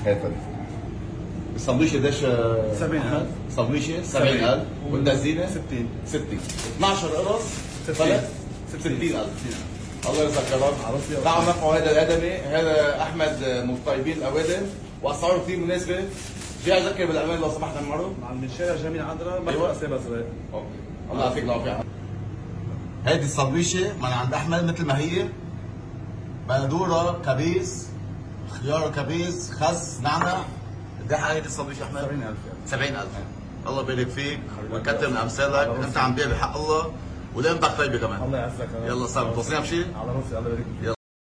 هات السندويشه قديش؟ 70,000. سندويشه 70,000 والتزيينه 60. 60. 12 قرص فلت 60,000. الله يرزقك يا رب. تعالوا نرفعوا هذا الادمي، هذا احمد من الطيبين الاوادم واسعاره كثير مناسبه. جاي اذكر بالامان لو سمحت عمرو. من شارع جميل عذرا مرفق سيب ازرق. اوكي الله يعطيك العافيه. هيدي السندويشه من عند احمد مثل ما هي، بندوره كبيس، خيار كبيس، خس، نعنع. قد ايه هيدي السندويشه احمد؟ 70,000. 70,000. الله يبارك فيك ويكثر من امثالك، انت عم بيع بحق الله ولقيمتك طيبه كمان. الله يعزك. يلا صار توصينا بشيء؟ على راسي. الله يبارك فيك.